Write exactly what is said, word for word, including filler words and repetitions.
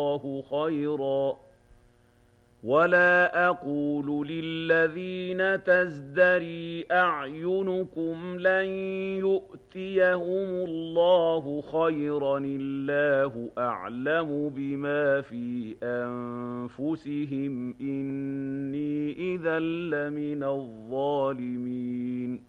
الله خيرا ولا أقول للذين تزدري أعينكم لن يؤتيهم الله خيرا الله أعلم بما في أنفسهم إني إذا لمن الظالمين